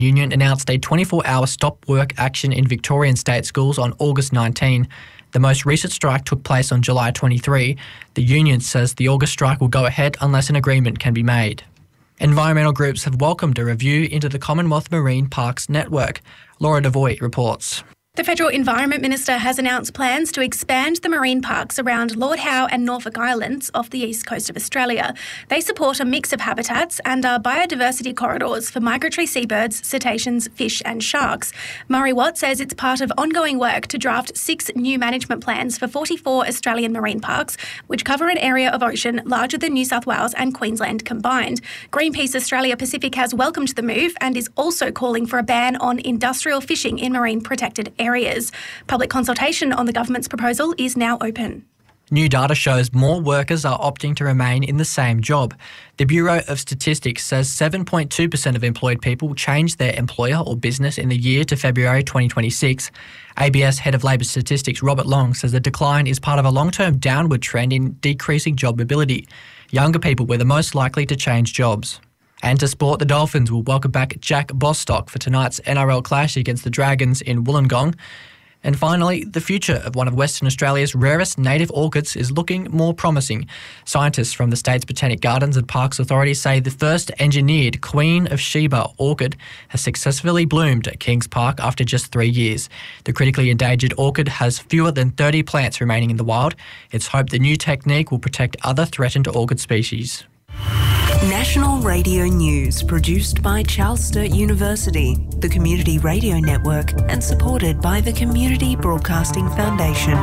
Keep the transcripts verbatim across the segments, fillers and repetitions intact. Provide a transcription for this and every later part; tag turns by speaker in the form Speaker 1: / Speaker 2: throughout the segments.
Speaker 1: Union announced a twenty-four hour stop work action in Victorian state schools on August nineteenth. The most recent strike took place on July twenty-third. The union says the August strike will go ahead unless an agreement can be made. Environmental groups have welcomed a review into the Commonwealth Marine Parks network. Laura Devoy reports.
Speaker 2: The Federal Environment Minister has announced plans to expand the marine parks around Lord Howe and Norfolk Islands off the east coast of Australia. They support a mix of habitats and are biodiversity corridors for migratory seabirds, cetaceans, fish and sharks. Murray Watt says it's part of ongoing work to draft six new management plans for forty-four Australian marine parks, which cover an area of ocean larger than New South Wales and Queensland combined. Greenpeace Australia Pacific has welcomed the move and is also calling for a ban on industrial fishing in marine protected areas. Public consultation on the government's proposal is now open.
Speaker 1: New data shows more workers are opting to remain in the same job. The Bureau of Statistics says seven point two percent of employed people changed their employer or business in the year to February twenty twenty-six. A B S Head of Labor Statistics Robert Long says the decline is part of a long-term downward trend in decreasing job mobility. Younger people were the most likely to change jobs. And to sport, the Dolphins will welcome back Jack Bostock for tonight's N R L clash against the Dragons in Wollongong. And finally, the future of one of Western Australia's rarest native orchids is looking more promising. Scientists from the state's Botanic Gardens and Parks Authority say the first engineered Queen of Sheba orchid has successfully bloomed at Kings Park after just three years. The critically endangered orchid has fewer than thirty plants remaining in the wild. It's hoped the new technique will protect other threatened orchid species.
Speaker 3: National Radio News, produced by Charles Sturt University, the Community Radio Network, and supported by the Community Broadcasting Foundation.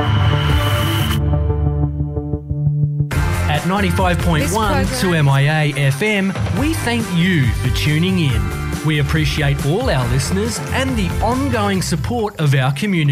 Speaker 4: At ninety-five point one to M I A F M, we thank you for tuning in. We appreciate all our listeners and the ongoing support of our community.